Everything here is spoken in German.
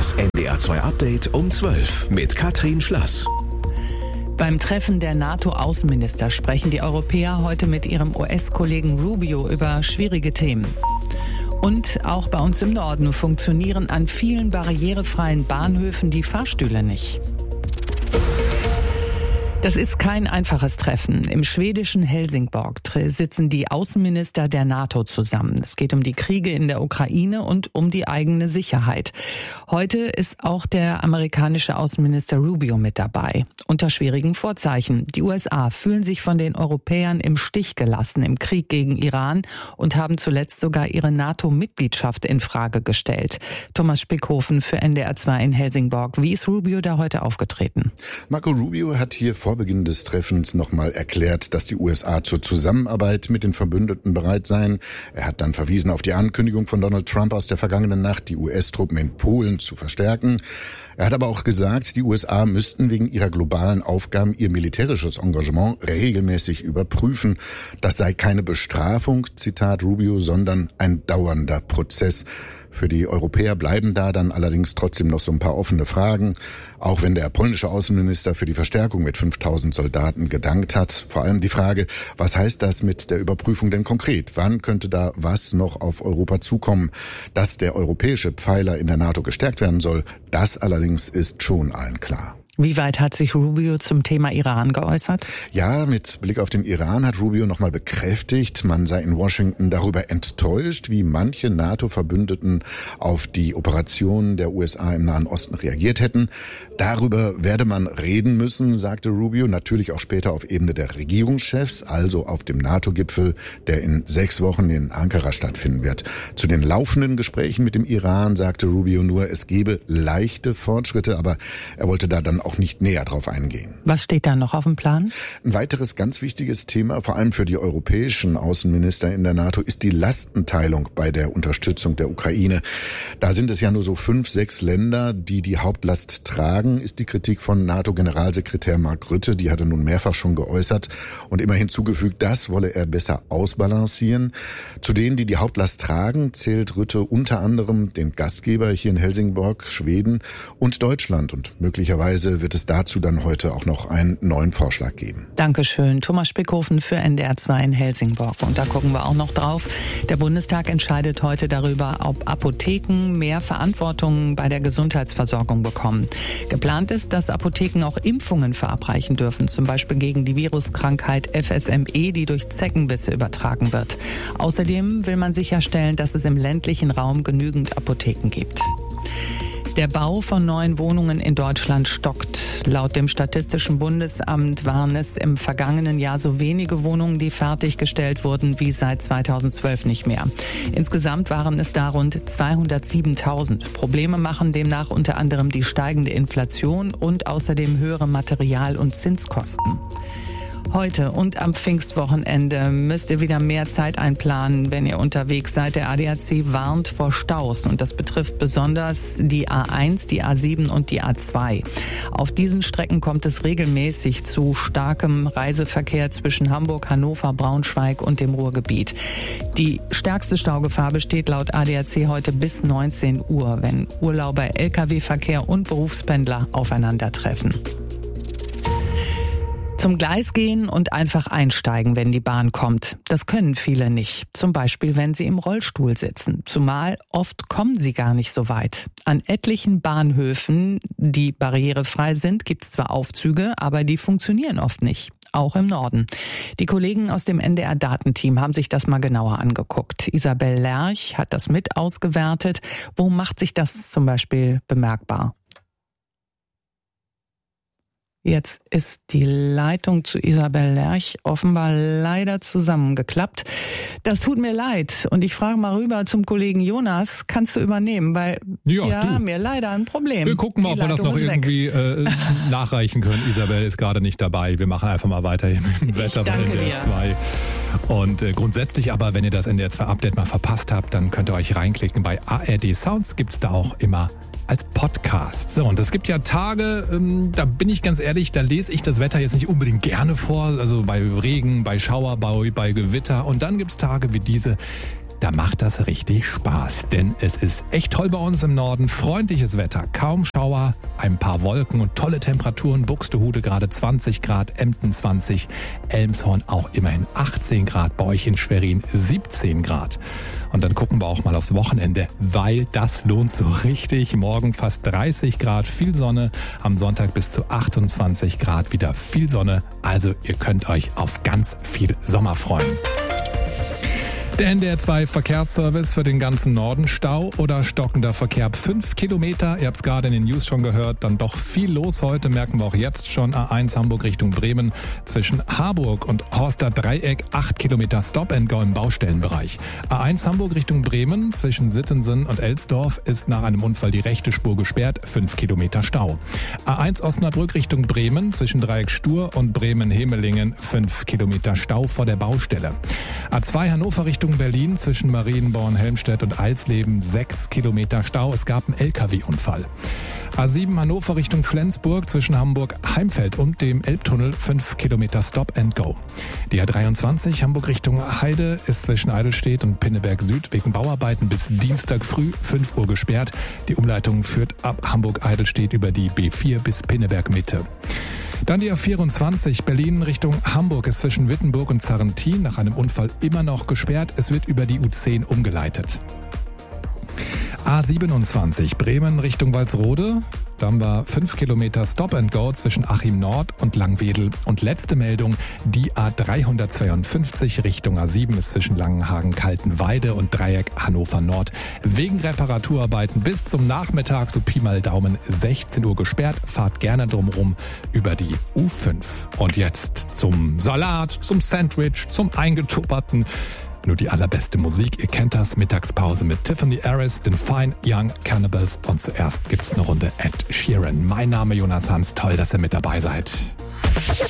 Das NDR 2 Update um 12 mit Katrin Schlass. Beim Treffen der NATO-Außenminister sprechen die Europäer heute mit ihrem US-Kollegen Rubio über schwierige Themen. Und auch bei uns im Norden funktionieren an vielen barrierefreien Bahnhöfen die Fahrstühle nicht. Das ist kein einfaches Treffen. Im schwedischen Helsingborg sitzen die Außenminister der NATO zusammen. Es geht um die Kriege in der Ukraine und um die eigene Sicherheit. Heute ist auch der amerikanische Außenminister Rubio mit dabei. Unter schwierigen Vorzeichen. Die USA fühlen sich von den Europäern im Stich gelassen im Krieg gegen Iran und haben zuletzt sogar ihre NATO-Mitgliedschaft in Frage gestellt. Thomas Spickhofen für NDR 2 in Helsingborg. Wie ist Rubio da heute aufgetreten? Marco Rubio hat hier vor Beginn des Treffens nochmal erklärt, dass die USA zur Zusammenarbeit mit den Verbündeten bereit seien. Er hat dann verwiesen auf die Ankündigung von Donald Trump aus der vergangenen Nacht, die US-Truppen in Polen zu verstärken. Er hat aber auch gesagt, die USA müssten wegen ihrer globalen Aufgaben ihr militärisches Engagement regelmäßig überprüfen. Das sei keine Bestrafung, Zitat Rubio, sondern ein dauernder Prozess. Für die Europäer bleiben da dann allerdings trotzdem noch so ein paar offene Fragen. Auch wenn der polnische Außenminister für die Verstärkung mit 5000 Soldaten gedankt hat. Vor allem die Frage, was heißt das mit der Überprüfung denn konkret? Wann könnte da was noch auf Europa zukommen? Dass der europäische Pfeiler in der NATO gestärkt werden soll, das allerdings ist schon allen klar. Wie weit hat sich Rubio zum Thema Iran geäußert? Ja, mit Blick auf den Iran hat Rubio nochmal bekräftigt, man sei in Washington darüber enttäuscht, wie manche NATO-Verbündeten auf die Operationen der USA im Nahen Osten reagiert hätten. Darüber werde man reden müssen, sagte Rubio, natürlich auch später auf Ebene der Regierungschefs, also auf dem NATO-Gipfel, der in 6 Wochen in Ankara stattfinden wird. Zu den laufenden Gesprächen mit dem Iran sagte Rubio nur, es gebe leichte Fortschritte, aber er wollte da dann auch nicht näher drauf eingehen. Was steht da noch auf dem Plan? Ein weiteres ganz wichtiges Thema, vor allem für die europäischen Außenminister in der NATO, ist die Lastenteilung bei der Unterstützung der Ukraine. Da sind es ja nur so 5, 6 Länder, die die Hauptlast tragen, ist die Kritik von NATO-Generalsekretär Mark Rutte. Die hat er nun mehrfach schon geäußert und immer hinzugefügt, das wolle er besser ausbalancieren. Zu denen, die die Hauptlast tragen, zählt Rutte unter anderem den Gastgeber hier in Helsingborg, Schweden und Deutschland. Und möglicherweise wird es dazu dann heute auch noch einen neuen Vorschlag geben. Dankeschön. Thomas Spickhofen für NDR 2 in Helsingborg. Und da gucken wir auch noch drauf. Der Bundestag entscheidet heute darüber, ob Apotheken mehr Verantwortung bei der Gesundheitsversorgung bekommen. Geplant ist, dass Apotheken auch Impfungen verabreichen dürfen, zum Beispiel gegen die Viruskrankheit FSME, die durch Zeckenbisse übertragen wird. Außerdem will man sicherstellen, dass es im ländlichen Raum genügend Apotheken gibt. Der Bau von neuen Wohnungen in Deutschland stockt. Laut dem Statistischen Bundesamt waren es im vergangenen Jahr so wenige Wohnungen, die fertiggestellt wurden, wie seit 2012 nicht mehr. Insgesamt waren es da rund 207.000. Probleme machen demnach unter anderem die steigende Inflation und außerdem höhere Material- und Zinskosten. Heute und am Pfingstwochenende müsst ihr wieder mehr Zeit einplanen, wenn ihr unterwegs seid. Der ADAC warnt vor Staus und das betrifft besonders die A1, die A7 und die A2. Auf diesen Strecken kommt es regelmäßig zu starkem Reiseverkehr zwischen Hamburg, Hannover, Braunschweig und dem Ruhrgebiet. Die stärkste Staugefahr besteht laut ADAC heute bis 19 Uhr, wenn Urlauber, Lkw-Verkehr und Berufspendler aufeinandertreffen. Zum Gleis gehen und einfach einsteigen, wenn die Bahn kommt. Das können viele nicht. Zum Beispiel, wenn sie im Rollstuhl sitzen. Zumal oft kommen sie gar nicht so weit. An etlichen Bahnhöfen, die barrierefrei sind, gibt es zwar Aufzüge, aber die funktionieren oft nicht. Auch im Norden. Die Kollegen aus dem NDR-Datenteam haben sich das mal genauer angeguckt. Isabel Lerch hat das mit ausgewertet. Wo macht sich das zum Beispiel bemerkbar? Jetzt ist die Leitung zu Isabel Lerch offenbar leider zusammengeklappt. Das tut mir leid. Und ich frage mal rüber zum Kollegen Jonas. Kannst du übernehmen? Weil wir haben ja leider ein Problem. Wir gucken mal, ob wir das noch irgendwie nachreichen können. Isabel ist gerade nicht dabei. Wir machen einfach mal weiter hier mit dem Wetter bei NDR 2. Und grundsätzlich aber, wenn ihr das NDR 2 Update mal verpasst habt, dann könnt ihr euch reinklicken. Bei ARD Sounds gibt's da auch immer als Podcast. So, und es gibt ja Tage, da bin ich ganz ehrlich, da lese ich das Wetter jetzt nicht unbedingt gerne vor, also bei Regen, bei Schauer, bei Gewitter. Und dann gibt es Tage wie diese, da macht das richtig Spaß. Denn es ist echt toll bei uns im Norden. Freundliches Wetter, kaum Schauer, ein paar Wolken und tolle Temperaturen. Buxtehude gerade 20 Grad, Emden 20, Elmshorn auch immerhin 18 Grad, bei euch in Schwerin 17 Grad. Und dann gucken wir auch mal aufs Wochenende, weil das lohnt so richtig. Morgen fast 30 Grad, viel Sonne. Am Sonntag bis zu 28 Grad, wieder viel Sonne. Also ihr könnt euch auf ganz viel Sommer freuen. Der NDR 2 Verkehrsservice für den ganzen Norden. Stau oder stockender Verkehr ab 5 Kilometer. Ihr habt es gerade in den News schon gehört. Dann doch viel los heute, merken wir auch jetzt schon. A1 Hamburg Richtung Bremen. Zwischen Harburg und Horster Dreieck 8 Kilometer Stop and Go im Baustellenbereich. A1 Hamburg Richtung Bremen. Zwischen Sittensen und Elsdorf ist nach einem Unfall die rechte Spur gesperrt. 5 Kilometer Stau. A1 Osnabrück Richtung Bremen. Zwischen Dreieck Stur und Bremen-Hemelingen 5 Kilometer Stau vor der Baustelle. A2 Hannover Richtung Berlin zwischen Marienborn, Helmstedt und Alsleben 6 Kilometer Stau. Es gab einen LKW-Unfall. A7 Hannover Richtung Flensburg zwischen Hamburg-Heimfeld und dem Elbtunnel 5 Kilometer Stop and Go. Die A23 Hamburg Richtung Heide ist zwischen Eidelstedt und Pinneberg Süd wegen Bauarbeiten bis Dienstag früh 5 Uhr gesperrt. Die Umleitung führt ab Hamburg-Eidelstedt über die B4 bis Pinneberg Mitte. Dann die A24 Berlin Richtung Hamburg ist zwischen Wittenburg und Sarrentin nach einem Unfall immer noch gesperrt. Es wird über die U10 umgeleitet. A27 Bremen Richtung Walsrode. Da haben wir 5 Kilometer Stop and Go zwischen Achim Nord und Langwedel. Und letzte Meldung, die A352 Richtung A7 ist zwischen Langenhagen, Kaltenweide und Dreieck Hannover Nord. Wegen Reparaturarbeiten bis zum Nachmittag, so Pi mal Daumen, 16 Uhr gesperrt. Fahrt gerne drumherum über die U5. Und jetzt zum Salat, zum Sandwich, zum Eingetupperten. Nur die allerbeste Musik, ihr kennt das, Mittagspause mit Tiffany Harris, den Fine Young Cannibals und zuerst gibt's eine Runde Ed Sheeran. Mein Name Jonas Hans, toll, dass ihr mit dabei seid.